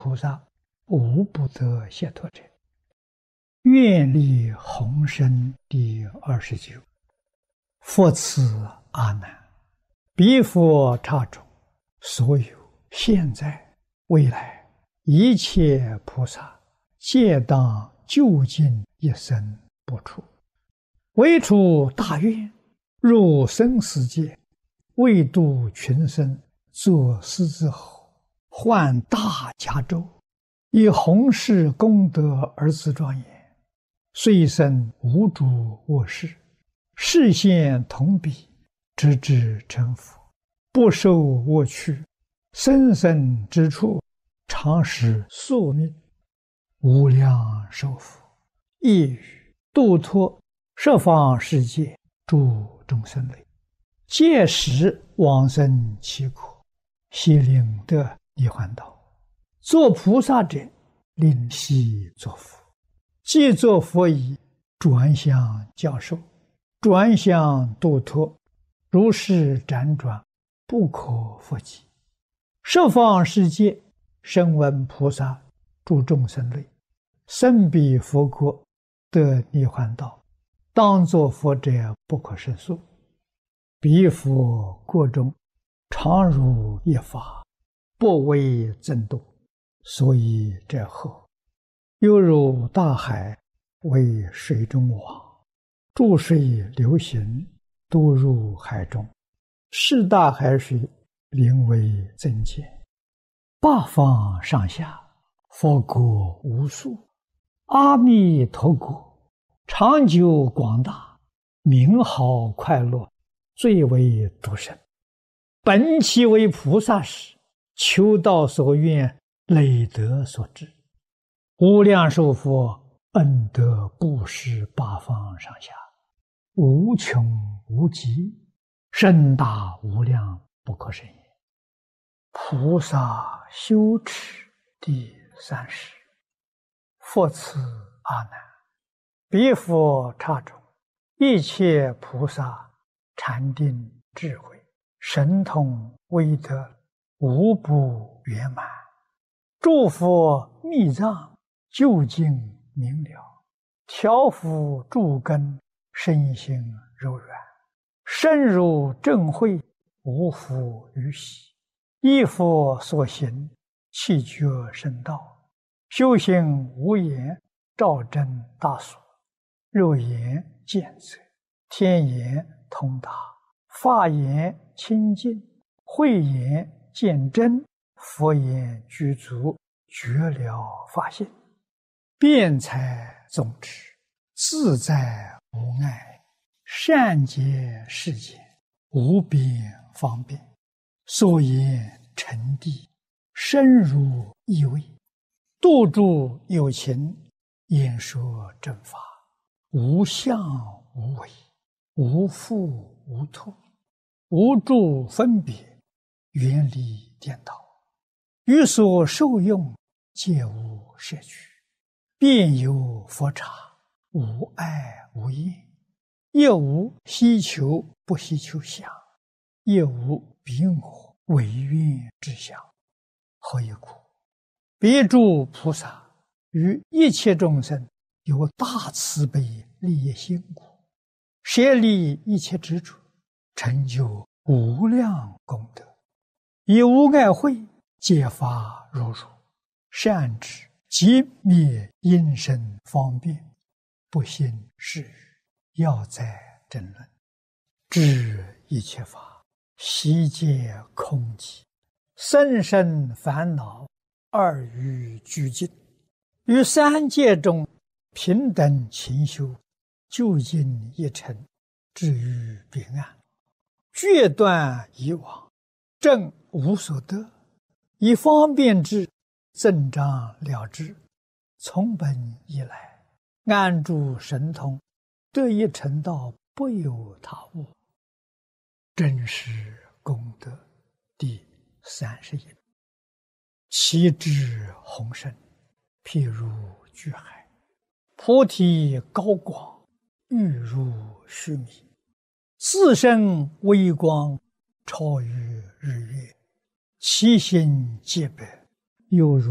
菩萨无不得解脱者。愿力宏深第29。复次阿难，彼佛刹中，所有现在未来一切菩萨，皆当究竟一生不出，唯除大愿，入生死界，为度群生，作狮子吼，唤大迦咒，以弘誓功德而自庄严，遂生无诸恶事，示现同彼，直至成佛，不受恶趣，生生之处，常使宿命，无量寿福，亦与度脱十方世界诸众生类，届时往生其国，悉令得涅槃道。作菩萨者，令悉作佛。既作佛已，转向教授，转向度脱，如是辗转，不可复及。十方世界声闻菩萨诸众生类，生彼佛国，得涅槃道，当作佛者不可胜数。彼佛国中，常如一法，不为增度，所以者后，犹如大海为水中网，注水流行，都入海中，是大海水灵为增减。八方上下，佛国无数，阿弥陀国长久广大，名好快乐，最为独生。本其为菩萨时，求道所愿，累德所致，无量寿佛恩德布施八方上下，无穷无极，深大无量，不可胜也。菩萨修持第30。复次阿难，彼佛刹中，一切菩萨禅定智慧神通威德，无不圆满。诸佛密藏究竟明了，调伏诸根，身心柔软，深入正慧，无复于喜。依佛所行，气觉深道，修行无言，照真大所，肉眼见则，天眼通达，法眼清净，慧眼见真，佛眼具足，觉了法性，辩才总持，自在无碍，善解世间，无边方便，所言成谛，深入意味，度诸有情，演说正法，无相无为，无复无脱，无诸分别，远离颠倒，于所受用，皆无摄取，遍有佛刹，无碍无厌，亦无希求不希求相，亦无彼我唯愿之相。何以故？彼诸菩萨于一切众生有大慈悲利益心故，舍离一切执着，成就无量功德，以无碍慧解发如如，善知即灭因身方便，不信是语，要在争论，知一切法悉皆空寂，生生烦恼二于俱尽，于三界中平等勤修，究竟一尘，至于彼岸，决断以往，正无所得，以方便之，增长了之，从本以来，安住神通，得一成道，不有他物。真实功德第31。其智宏深，譬如巨海，菩提高广，欲如须弥，自身微光，超于日月，其心皆白，犹如